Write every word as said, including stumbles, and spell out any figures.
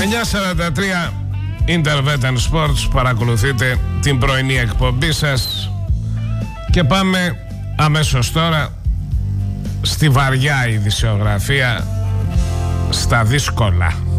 εννιά σαράντα τρία Intervetan Sports, παρακολουθείτε την πρωινή εκπομπή σας και πάμε αμέσως τώρα στη βαριά ειδησιογραφία, στα δύσκολα.